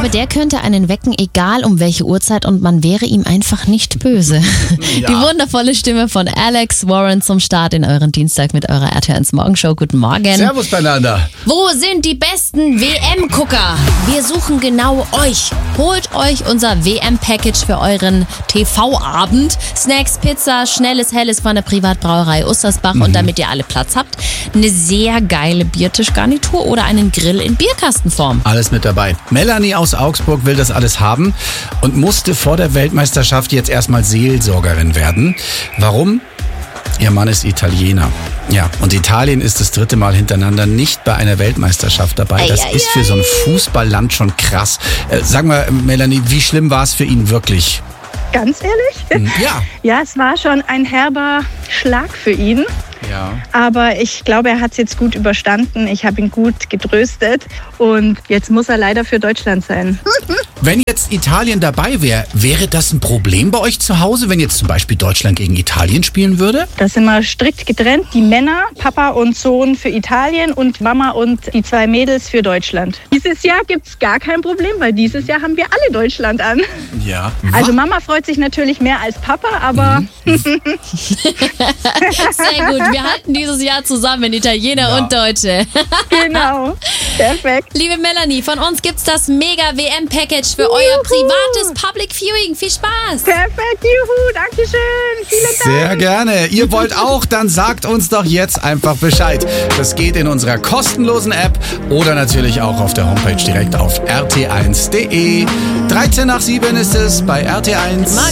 glaube, der könnte einen wecken, egal um welche Uhrzeit, und man wäre ihm einfach nicht böse. Ja. Die wundervolle Stimme von Alex Warren zum Start in euren Dienstag mit eurer RTL1 Morgenshow. Guten Morgen. Servus beieinander. Wo sind die besten WM-Gucker? Wir suchen genau euch. Holt euch unser WM-Package für euren TV-Abend. Snacks, Pizza, schnelles, helles von der Privatbrauerei Ostersbach. Und damit ihr alle Platz habt, eine sehr geile Biertischgarnitur oder einen Grill in Bierkastenform. Alles mit dabei. Melanie aus Augsburg will das alles haben und musste vor der Weltmeisterschaft jetzt erstmal Seelsorgerin werden. Warum? Ihr Mann ist Italiener. Ja, und Italien ist das 3. Mal hintereinander nicht bei einer Weltmeisterschaft dabei. Das ist für so ein Fußballland schon krass. Sag mal, Melanie, wie schlimm war es für ihn wirklich? Ganz ehrlich? Ja. Ja, es war schon ein herber Schlag für ihn. Ja. Aber ich glaube, er hat es jetzt gut überstanden. Ich habe ihn gut getröstet. Und jetzt muss er leider für Deutschland sein. Wenn jetzt Italien dabei wäre, wäre das ein Problem bei euch zu Hause, wenn jetzt zum Beispiel Deutschland gegen Italien spielen würde? Da sind wir strikt getrennt. Die Männer, Papa und Sohn für Italien und Mama und die 2 Mädels für Deutschland. Dieses Jahr gibt es gar kein Problem, weil dieses Jahr haben wir alle Deutschland an. Ja. Also Mama freut sich natürlich mehr als Papa, aber... Sehr gut. Wir halten dieses Jahr zusammen, Italiener und Deutsche. Genau. Perfekt. Liebe Melanie, von uns gibt's das Mega-WM-Package für euer privates Public Viewing. Viel Spaß! Perfekt, juhu, dankeschön. Vielen Dank. Sehr gerne. Ihr wollt auch? Dann sagt uns doch jetzt einfach Bescheid. Das geht in unserer kostenlosen App oder natürlich auch auf der Homepage direkt auf rt1.de. 7:13 ist es bei RT1.